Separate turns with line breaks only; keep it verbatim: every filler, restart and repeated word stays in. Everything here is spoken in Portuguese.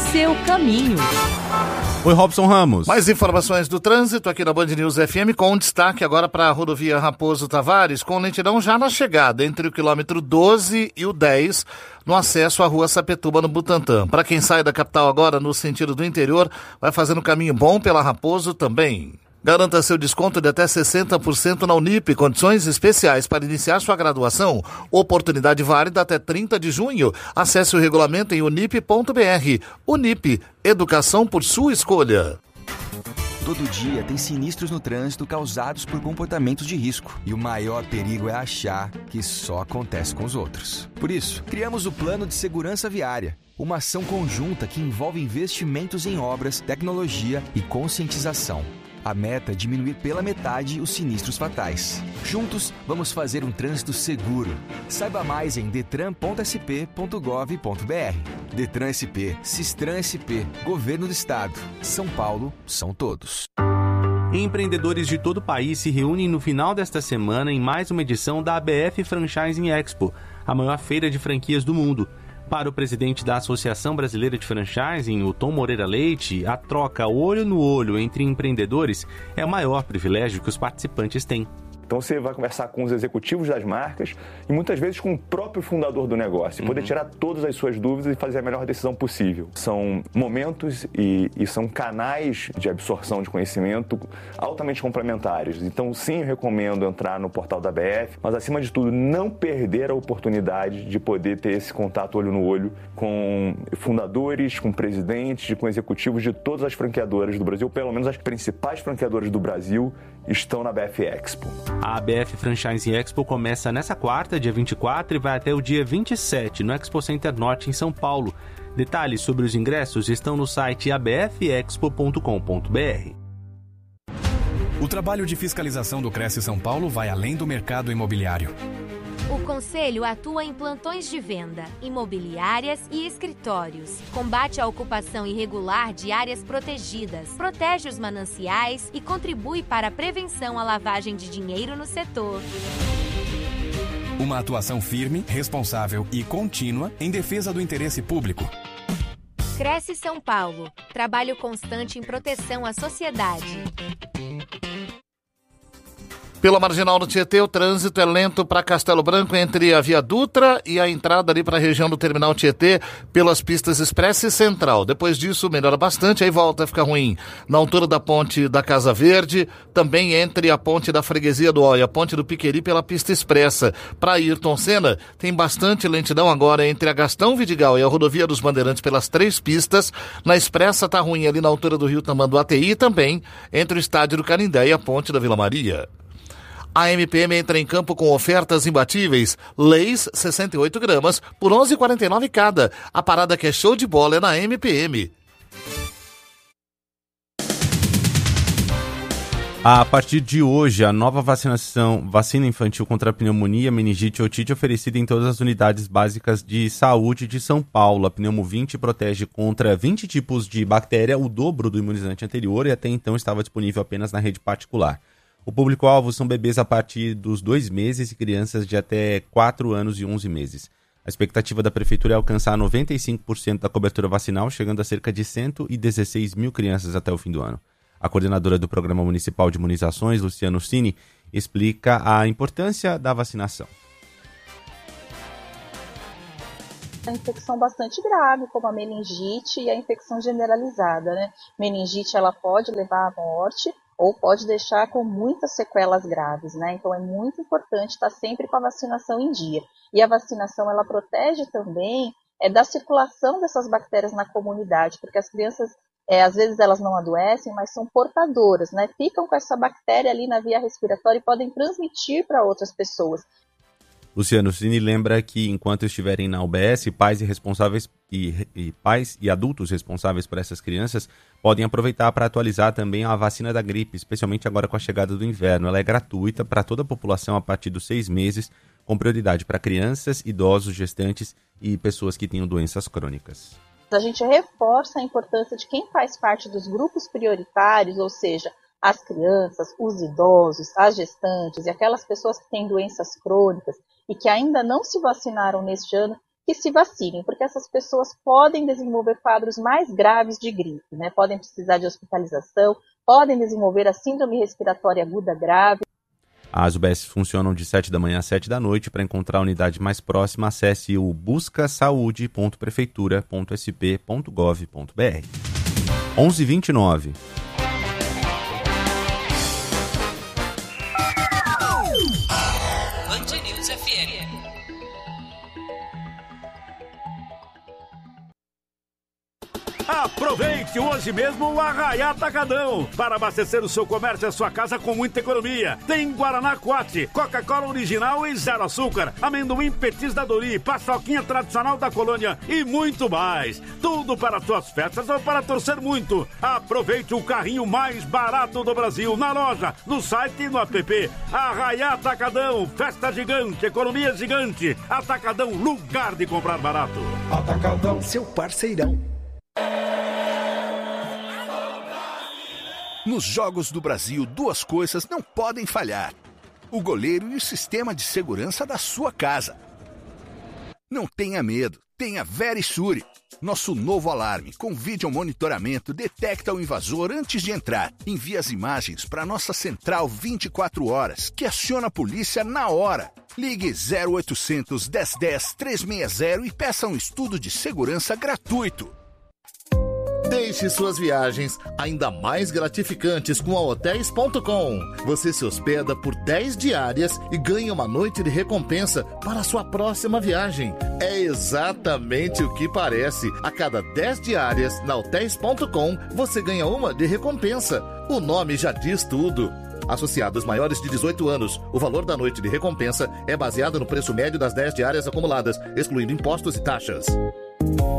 seu caminho.
Oi, Robson Ramos.
Mais informações do trânsito aqui na Band News F M, com destaque agora para a rodovia Raposo Tavares, com lentidão já na chegada, entre o quilômetro doze e o dez, no acesso à rua Sapetuba, no Butantã. Para quem sai da capital agora no sentido do interior, vai fazendo caminho bom pela Raposo também. Garanta seu desconto de até sessenta por cento na Unip, condições especiais para iniciar sua graduação. Oportunidade válida até trinta de junho. Acesse o regulamento em unip ponto b r. Unip, educação por sua escolha.
Todo dia tem sinistros no trânsito causados por comportamentos de risco. E o maior perigo é achar que só acontece com os outros. Por isso, criamos o Plano de Segurança Viária. Uma ação conjunta que envolve investimentos em obras, tecnologia e conscientização. A meta é diminuir pela metade os sinistros fatais. Juntos, vamos fazer um trânsito seguro. Saiba mais em detran ponto s p ponto gov ponto b r. Detran S P, Sistran S P, Governo do Estado. São Paulo, são todos.
Empreendedores de todo o país se reúnem no final desta semana em mais uma edição da A B F Franchising Expo, a maior feira de franquias do mundo. Para o presidente da Associação Brasileira de Franchising, o Tom Moreira Leite, a troca olho no olho entre empreendedores é o maior privilégio que os participantes têm.
Então você vai conversar com os executivos das marcas e muitas vezes com o próprio fundador do negócio, uhum. poder tirar todas as suas dúvidas e fazer a melhor decisão possível. São momentos e, e são canais de absorção de conhecimento altamente complementares. Então sim, eu recomendo entrar no portal da A B F, mas acima de tudo não perder a oportunidade de poder ter esse contato olho no olho com fundadores, com presidentes, com executivos de todas as franqueadoras do Brasil, pelo menos as principais franqueadoras do Brasil estão na A B F Expo.
A A B F Franchising Expo começa nessa quarta, dia vinte e quatro, e vai até o dia vinte e sete, no Expo Center Norte, em São Paulo. Detalhes sobre os ingressos estão no site a b f expo ponto com ponto b r.
O trabalho de fiscalização do Cresce São Paulo vai além do mercado imobiliário.
O Conselho atua em plantões de venda, imobiliárias e escritórios. Combate a ocupação irregular de áreas protegidas, protege os mananciais e contribui para a prevenção à lavagem de dinheiro no setor.
Uma atuação firme, responsável e contínua em defesa do interesse público.
Cresce São Paulo. Trabalho constante em proteção à sociedade.
Pela Marginal do Tietê, o trânsito é lento para Castelo Branco entre a Via Dutra e a entrada ali para a região do Terminal Tietê pelas pistas Expressa e Central. Depois disso, melhora bastante, aí volta a ficar ruim na altura da ponte da Casa Verde, também entre a ponte da Freguesia do Ó e a ponte do Piqueri pela pista Expressa. Para Ayrton Senna, tem bastante lentidão agora entre a Gastão Vidigal e a Rodovia dos Bandeirantes pelas três pistas. Na Expressa tá ruim ali na altura do Rio Tamanduateí e também entre o Estádio do Canindé e a ponte da Vila Maria. A M P M entra em campo com ofertas imbatíveis. Leis, sessenta e oito gramas, por onze reais e quarenta e nove centavos cada. A parada que é show de bola é na M P M.
A partir de hoje, a nova vacinação, vacina infantil contra a pneumonia, meningite e otite oferecida em todas as unidades básicas de saúde de São Paulo. A Pneumo vinte protege contra vinte tipos de bactéria, o dobro do imunizante anterior, e até então estava disponível apenas na rede particular. O público-alvo são bebês a partir dos dois meses e crianças de até quatro anos e onze meses. A expectativa da Prefeitura é alcançar noventa e cinco por cento da cobertura vacinal, chegando a cerca de cento e dezesseis mil crianças até o fim do ano. A coordenadora do Programa Municipal de Imunizações, Luciano Cini, explica a importância da vacinação.
A infecção bastante grave, como a meningite e a infecção generalizada, né? Meningite, ela pode levar à morte, ou pode deixar com muitas sequelas graves, né? Então é muito importante estar sempre com a vacinação em dia. E a vacinação, ela protege também é, da circulação dessas bactérias na comunidade, porque as crianças, é, às vezes elas não adoecem, mas são portadoras, né? Ficam com essa bactéria ali na via respiratória e podem transmitir para outras pessoas.
Luciano Cini lembra que enquanto estiverem na U B S, pais e responsáveis e, e pais e adultos responsáveis por essas crianças podem aproveitar para atualizar também a vacina da gripe, especialmente agora com a chegada do inverno. Ela é gratuita para toda a população a partir dos seis meses, com prioridade para crianças, idosos, gestantes e pessoas que tenham doenças crônicas.
A gente reforça a importância de quem faz parte dos grupos prioritários, ou seja, as crianças, os idosos, as gestantes e aquelas pessoas que têm doenças crônicas e que ainda não se vacinaram neste ano, que se vacinem, porque essas pessoas podem desenvolver quadros mais graves de gripe, né? Podem precisar de hospitalização, podem desenvolver a síndrome respiratória aguda grave.
As U B S funcionam de sete da manhã às sete da noite. Para encontrar a unidade mais próxima, acesse o busca saúde ponto prefeitura ponto s p ponto gov ponto b r. onze e vinte e nove.
Band News F M.
Aproveite hoje mesmo o Arraiá Atacadão para abastecer o seu comércio e a sua casa com muita economia. Tem Guaraná Quat, Coca-Cola original e zero açúcar, amendoim petis da Dori, paçoquinha tradicional da colônia e muito mais. Tudo para suas festas ou para torcer muito. Aproveite o carrinho mais barato do Brasil na loja, no site e no app. Arraiá Atacadão, festa gigante, economia gigante. Atacadão, lugar de comprar barato.
Atacadão, seu parceirão.
Nos Jogos do Brasil, duas coisas não podem falhar: o goleiro e o sistema de segurança da sua casa. Não tenha medo, tenha Verisure. Nosso novo alarme com vídeo monitoramento detecta o invasor antes de entrar. Envia as imagens para nossa central vinte e quatro horas, que aciona a polícia na hora. Ligue zero oitocentos, dez dez, trezentos e sessenta e peça um estudo de segurança gratuito.
Deixe suas viagens ainda mais gratificantes com a hotéis ponto com. Você se hospeda por dez diárias e ganha uma noite de recompensa para a sua próxima viagem. É exatamente o que parece. A cada dez diárias na hotéis ponto com, você ganha uma de recompensa. O nome já diz tudo. Associados maiores de dezoito anos, o valor da noite de recompensa é baseado no preço médio das dez diárias acumuladas, excluindo impostos e taxas.